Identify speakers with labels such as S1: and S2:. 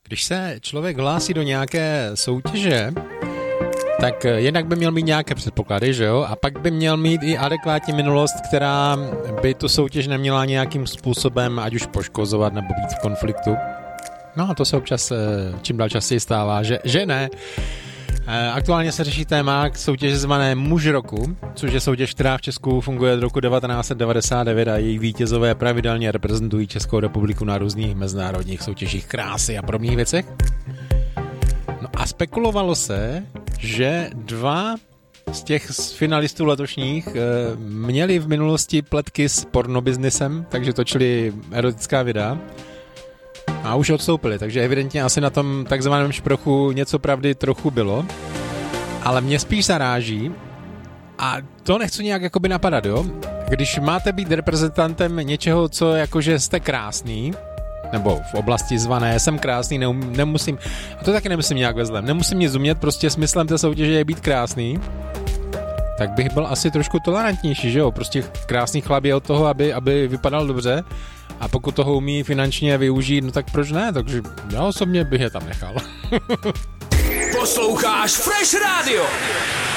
S1: Když se člověk hlásí do nějaké soutěže, tak jednak by měl mít nějaké předpoklady, že jo? A pak by měl mít i adekvátní minulost, která by tu soutěž neměla nějakým způsobem ať už poškozovat nebo být v konfliktu. No a to se občas čím dál častěji stává, že ne. Aktuálně se řeší téma soutěže zvané Muž roku, což je soutěž, která v Česku funguje od roku 1999 a její vítězové pravidelně reprezentují Českou republiku na různých mezinárodních soutěžích krásy a podobných věcech. No a spekulovalo se, že 2 z těch finalistů letošních měli v minulosti pletky s pornobiznisem, takže točili erotická videa a už odstoupili, takže evidentně asi na tom takzvaném šprochu něco pravdy trochu bylo, ale mě spíš zaráží a to nechci nějak jakoby napadat, jo? Když máte být reprezentantem něčeho, co jakože jste krásný, nebo v oblasti zvané jsem krásný, nemusím, a to taky nemyslím nějak ve zlém, nemusím nic umět, prostě smyslem té soutěže je být krásný, tak bych byl asi trošku tolerantnější, že jo? Prostě krásný chlap je od toho, aby vypadal dobře, a pokud toho umí finančně využít, no tak proč ne? Takže já osobně bych je tam nechal.
S2: Posloucháš Fresh Radio.